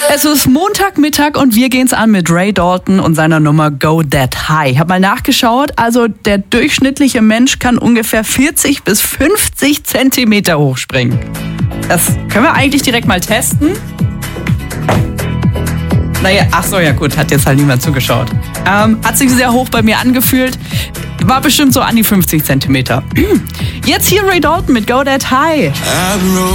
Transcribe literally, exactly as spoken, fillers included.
Es ist Montagmittag und wir gehen's an mit Ray Dalton und seiner Nummer Go That High. Ich habe mal nachgeschaut, also der durchschnittliche Mensch kann ungefähr vierzig bis fünfzig Zentimeter hochspringen. Das können wir eigentlich direkt mal testen. Naja, ach so, ja gut, hat jetzt halt niemand zugeschaut. Ähm, hat sich sehr hoch bei mir angefühlt. War bestimmt so an die fünfzig Zentimeter. Jetzt hier Ray Dalton mit Go That High.